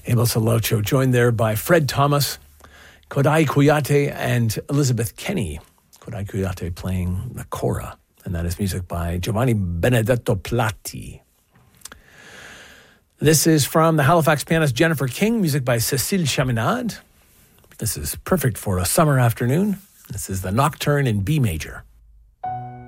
Abel Solocho, joined there by Fred Thomas, Kodai Kuyate, and Elizabeth Kenny. Kodai Kuyate playing the kora, and that is music by Giovanni Benedetto Platti. This is from the Halifax pianist Jennifer King, music by Cécile Chaminade. This is perfect for a summer afternoon. This is the Nocturne in B major.